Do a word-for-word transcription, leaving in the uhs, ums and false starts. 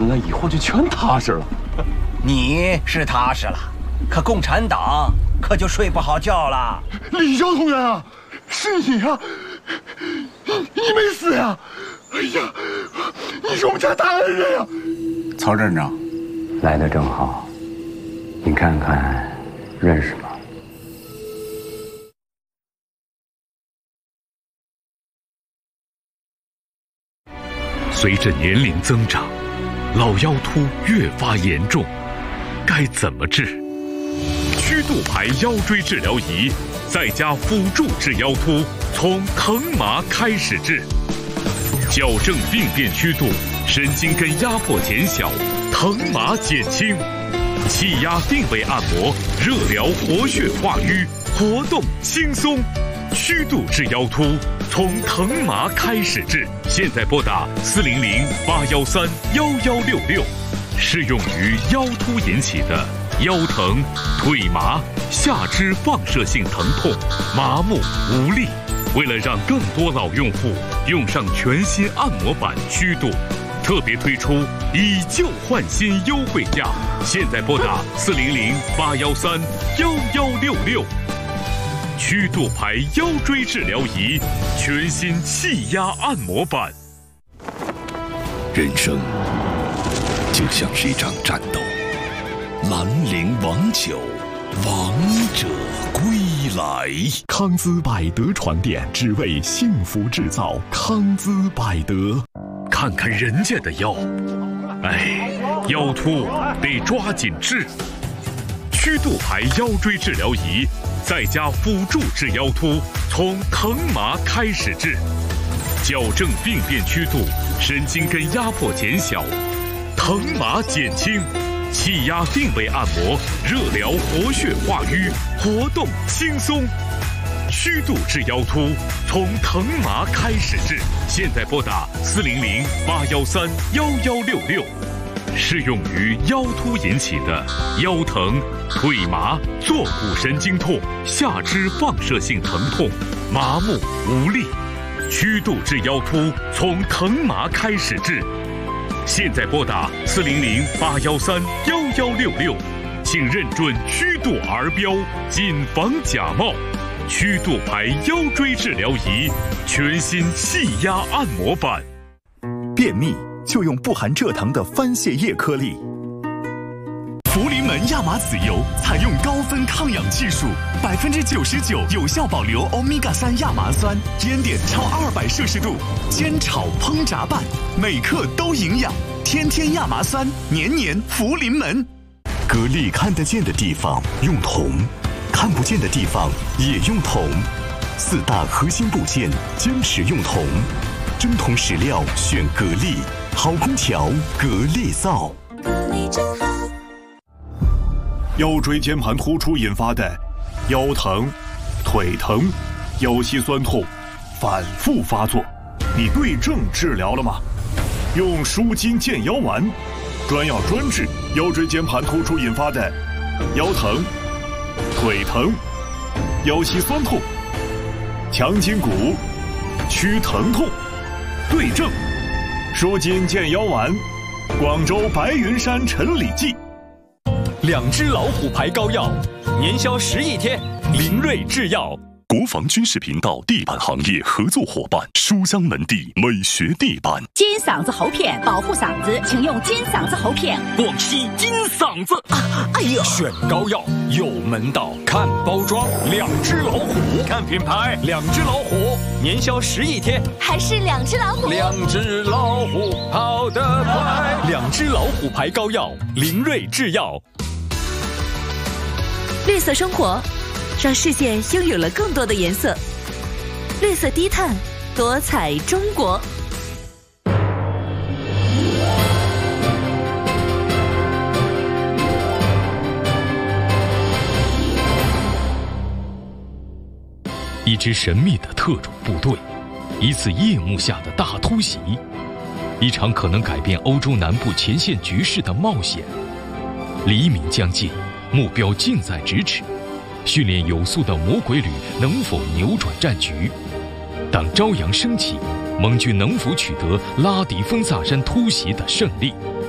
俺以后就全踏实了。 你是踏实了，可共产党可就睡不好觉了。 李交同员啊，是你啊！你你没死呀？哎呀，你是我们家大恩人呀！ 曹站长， 来得正好，你看看，认识吗？ 随着年龄增长，老腰突越发严重，该怎么治？曲度牌腰椎治疗仪在家辅助治腰突，从疼麻开始治，矫正病变曲度，神经根压迫减小，疼麻减轻，气压定位按摩，热疗活血化瘀，活动轻松。曲度治腰突，从疼麻开始治。现在拨打四零零八幺三幺幺六六，适用于腰突引起的腰疼、腿麻、下肢放射性疼痛、麻木无力。为了让更多老用户用上全新按摩板曲度，特别推出以旧换新优惠价。现在拨打四零零八幺三幺幺六六。曲度牌腰椎治疗仪，全新气压按摩板。 人生就像是一场战斗，兰陵王酒，王者归来。 康姿百德床垫，只为幸福制造。康姿百德， 看看人家的腰，哎，腰突得抓紧治。曲度牌腰椎治疗仪，在家辅助治腰突，从疼麻开始治，矫正病变曲度，神经根压迫减小，疼麻减轻，气压定位按摩，热疗活血化瘀，活动轻松。曲度治腰突，从疼麻开始治。现在拨打四零零八幺三幺幺六六。适用于腰突引起的腰疼、腿麻、坐骨神经痛、下肢放射性疼痛、麻木无力。曲度治腰突，从疼麻开始治。现在拨打四零零八幺三幺幺六六，请认准曲度儿标，谨防假冒。曲度牌腰椎治疗仪，全新气压按摩板。 便秘就用不含蔗糖的番泻叶颗粒。福临门亚麻籽油采用高分抗氧技术，百分之九十九有效保留欧米伽三亚麻酸，烟点超二百摄氏度，煎炒烹炸拌，每克都营养。天天亚麻酸，年年福临门。格力看得见的地方用铜，看不见的地方也用铜。四大核心部件坚持用铜，真铜实料选格力，好空调格力造。 格力真好。 腰椎间盘突出引发的腰疼、腿疼、腰膝酸痛反复发作，你对症治疗了吗？用舒筋健腰丸，专药专治腰椎间盘突出引发的腰疼、腿疼、腰膝酸痛，强筋骨，祛疼痛，对症舒筋健腰丸，广州白云山陈李记。 两只老虎牌膏药，年销十亿天，林瑞制药。 国防军事频道地板行业合作伙伴，书香门第美学地板。 金嗓子喉片保护嗓子，请用金嗓子喉片。 广西金嗓子， 啊、哎呦！ 选膏药有门道，看包装，两只老虎；看品牌，两只老虎，年销十亿天， 还是两只老虎。 两只老虎跑得快，两只老虎牌膏药，林瑞制药。 绿色生活，让世界拥有了更多的颜色。绿色低碳，多彩中国。 一支神秘的特种部队，一次夜幕下的大突袭，一场可能改变欧洲南部前线局势的冒险。黎明将近，目标近在咫尺，训练有素的魔鬼旅能否扭转战局？当朝阳升起，盟军能否取得拉迪风萨山突袭的胜利？